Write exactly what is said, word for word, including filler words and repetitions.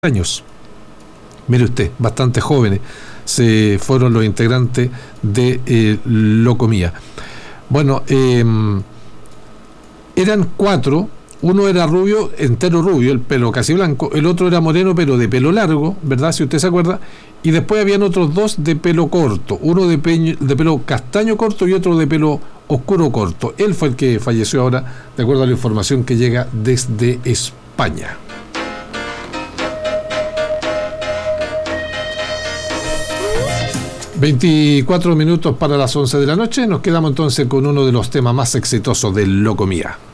años. Mire usted, bastante jóvenes se fueron los integrantes de eh, Locomía. Bueno, eh, eran cuatro. Uno era rubio, entero rubio, el pelo casi blanco. El otro era moreno, pero de pelo largo, ¿verdad? Si usted se acuerda. Y después habían otros dos de pelo corto. Uno de, peño, de pelo castaño corto y otro de pelo oscuro corto. Él fue el que falleció ahora, de acuerdo a la información que llega desde España. veinticuatro minutos para las once de la noche. Nos quedamos entonces con uno de los temas más exitosos de Locomía.